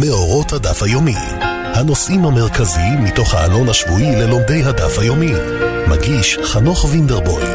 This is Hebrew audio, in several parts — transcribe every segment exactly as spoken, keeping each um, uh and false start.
מאורות הדף היומי. הנושאים המרכזיים מתוך העלון השבועי ללומדי הדף היומי. מגיש חנוך וינדרבוים.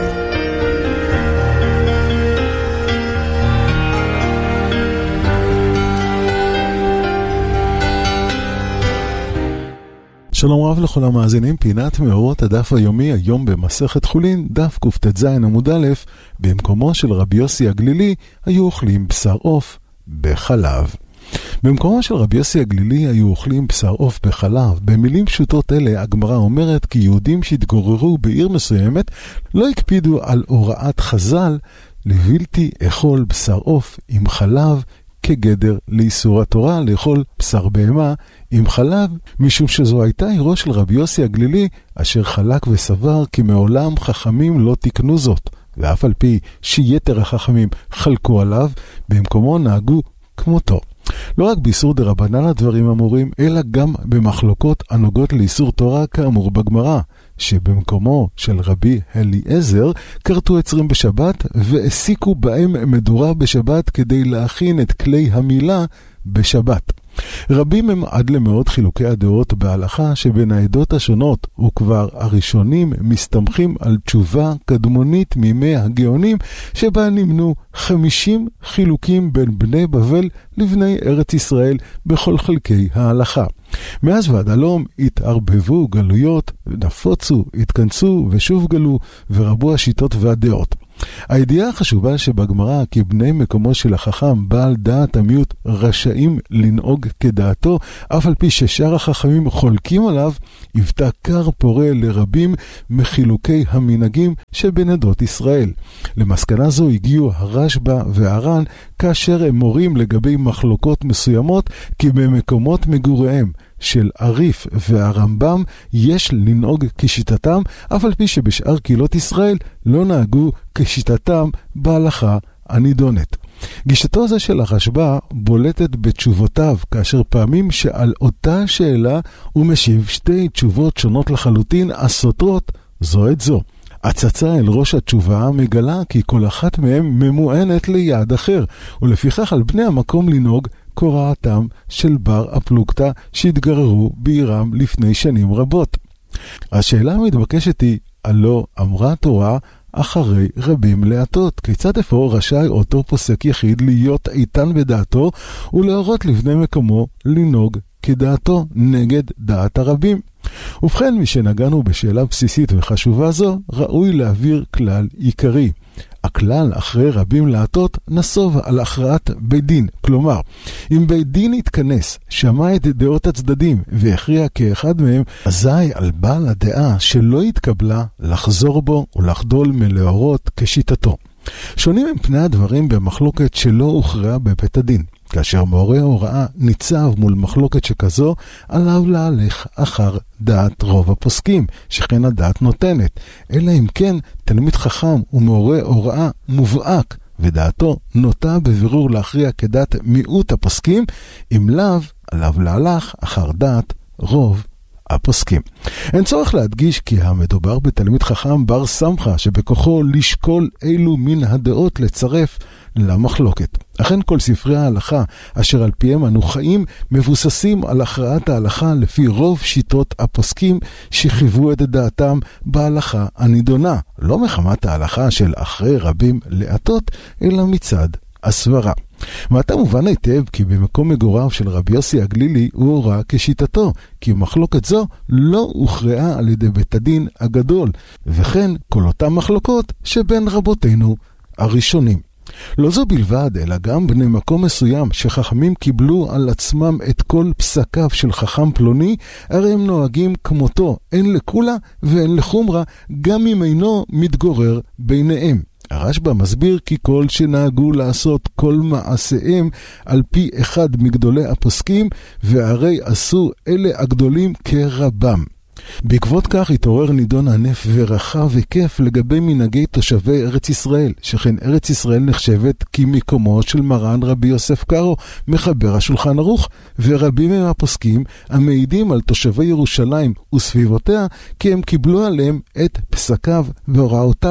שלום רב לכל המאזינים, פינת מאורות הדף היומי, היום במסכת חולין, דף קט"ז עמוד א', במקומו של רבי יוסי הגלילי היו אוכלים בשר עוף בחלב. במקומו של רבי יוסי הגלילי היו אוכלים בשר עוף בחלב. במילים פשוטות אלה הגמרא אומרת כי יהודים שהתגוררו בעיר מסוימת לא הקפידו על הוראת חז"ל לבלתי אכול בשר עוף עם חלב כגדר לאיסור התורה לאכול בשר בהמה עם חלב, משום שזו הייתה עירו של רבי יוסי הגלילי אשר חלק וסבר כי מעולם חכמים לא תקנו זאת, ואף על פי שיתר החכמים חלקו עליו, במקומו נהגו כמותו. לא רק באיסור דרבנן הדברים אמורים, אלא גם במחלוקות הנוגעות לאיסור תורה כאמור בגמרא, שבמקומו של רבי אליעזר קרתו עצרים בשבת והסיקו בהם מדורה בשבת כדי להכין את כלי המילה בשבת. רבים הם עד למאות חילוקי הדעות בהלכה שבין העדות השונות, וכבר הראשונים מסתמכים על תשובה קדמונית מימי הגאונים, שבה נמנו חמישים חילוקים בין בני בבל לבני ארץ ישראל בכל חלקי ההלכה. מאז ועד הלום התערבבו גלויות, נפוצו, התכנסו ושוב גלו, ורבו השיטות והדעות. הידיעה החשובה שבגמרא כי בני מקומו של החכם בעל דעת המיעוט רשאים לנהוג כדעתו, אף על פי ששאר החכמים חולקים עליו, היוותה כר פורה לרבים מחילוקי המנהגים שבין עדות ישראל. למסקנה זו הגיעו הרשב"א והר"ן כאשר הם מורים לגבי מחלוקות מסוימות כי במקומות מגוריהם של עריף והרמב"ם יש לנהוג כשיטתם, אף על פי שבשאר קהילות ישראל לא נהגו כשיטתם בהלכה הנידונת. גישתו זו של הרשב"א בולטת בתשובותיו, כאשר פעמים שעל אותה שאלה הוא משיב שתי תשובות שונות לחלוטין הסותרות זו את זו. הצצה אל ראש התשובה מגלה כי כל אחת מהם ממוענת ליעד אחר, ולפיכך על בני המקום לנהוג קוראתם של בר הפלוגתא שהתגררו בעירם לפני שנים רבות. השאלה המתבקשת היא, הלא אמרה תורה אחרי רבים להטות, כיצד אפוא רשאי אותו פוסק יחיד להיות איתן בדעתו ולהורות לבני מקומו לנהוג כדעתו נגד דעת הרבים? ובכן, משנגענו בשאלה בסיסית וחשובה זו, ראוי להעביר כלל עיקרי. הכלל אחרי רבים להטות נסוב על הכרעת בית דין, כלומר, אם בית דין יתכנס, שמע את דעות הצדדים והכריע כאחד מהם, אזי על בעל הדעה שלא התקבלה לחזור בו ולחדול מלהורות כשיטתו. שונים הם פני הדברים במחלוקת שלא הוכרעה בבית הדין. כאשר מורה הוראה ניצב מול מחלוקת שכזו, עליו להלך אחר דעת רוב הפוסקים, שכן הדעת נותנת. אלא אם כן תלמיד חכם ומורה הוראה מובהק, ודעתו נוטה בבירור להכריע כדעת מיעוט הפוסקים, אם לאו עליו להלך אחר דעת רוב הפוסקים. אין צורך להדגיש כי המדובר בתלמיד חכם בר סמכה שבכוחו לשקול אילו מן הדעות לצרף למחלוקת. אכן כל ספרי ההלכה אשר על פיהם אנו חיים מבוססים על הכרעת ההלכה לפי רוב שיטות הפוסקים שחיוו את דעתם בהלכה הנידונה, לא מחמת ההלכה של אחרי רבים להטות, אלא מצד הסברה. מעתה מובן היטב כי במקום מגוריו של רבי יוסי הגלילי הוא הורה כשיטתו, כי מחלוקת זו לא הוכרעה על ידי בית הדין הגדול, וכן כל אותם מחלוקות שבין רבותינו הראשונים. לא זו בלבד, אלא גם בני מקום מסוים שחכמים קיבלו על עצמם את כל פסקיו של חכם פלוני, הרי הם נוהגים כמותו, אין לכולה ואין לחומרה, גם אם אינו מתגורר ביניהם. הרשב"א מסביר כי כל שנהגו לעשות כל מעשיהם על פי אחד מגדולי הפוסקים, והרי עשו אלה הגדולים כרבם. בעקבות כך התעורר נידון ענף ורחב וכיף לגבי מנהגי תושבי ארץ ישראל, שכן ארץ ישראל נחשבת כמקומו של מרן רבי יוסף קארו, מחבר השולחן ערוך, ורבים הם הפוסקים המעידים על תושבי ירושלים וסביבותיה, כי הם קיבלו עליהם את פסקיו והוראותיו.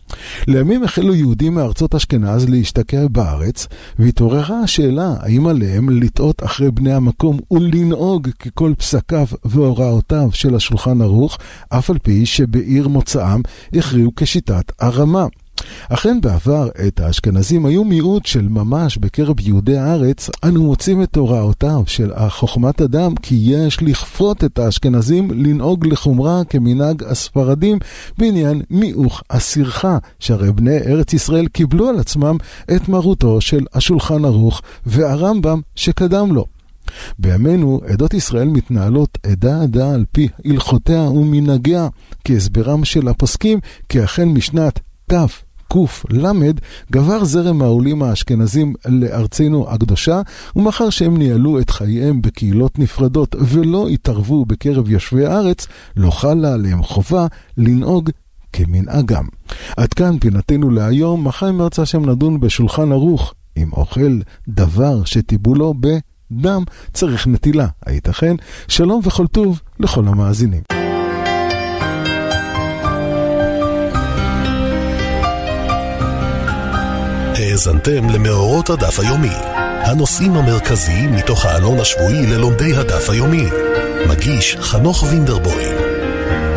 לימים החלו יהודים מארצות אשכנז להשתקע בארץ, והתעוררה השאלה האם עליהם לטעות אחרי בני המקום ולנהוג ככל פסקיו והוראותיו של השולחן ערוך, אף על פי שבעיר מוצאם הכריעו כשיטת הרמה. אכן בעבר את האשכנזים היו מיעוט של ממש בקרב יהודי הארץ. אנו מוצאים את הוראותיו של החוכמת אדם כי יש לכפות את האשכנזים לנהוג לחומרה כמנהג הספרדים בעניין מיעוך הסרחה, שהרי בני ארץ ישראל קיבלו על עצמם את מרותו של השולחן ערוך והרמב"ם שקדם לו. בימינו עדות ישראל מתנהלות עדה עדה על פי הלכותיה ומנהגיה כהסברם של הפוסקים, כי אכן משנת תף קוף למד גבר זרם העולים האשכנזים לארצנו הקדושה, ומאחר שהם ניהלו את חייהם בקהילות נפרדות ולא התערבו בקרב יושבי הארץ, לא חלה עליהם חובה לנהוג כמנהגם. עד כאן פינתנו להיום. מחר מרצה שם נדון בשולחן ערוך. אם אוכל דבר שטיבולו בדם צריך נטילה, הייתכן? שלום וכל טוב לכל המאזינים. האזנתם למאורות הדף היומי, הנושאים המרכזיים מתוך העלון השבועי ללומדי הדף היומי. מגיש חנוך וינדרבוים.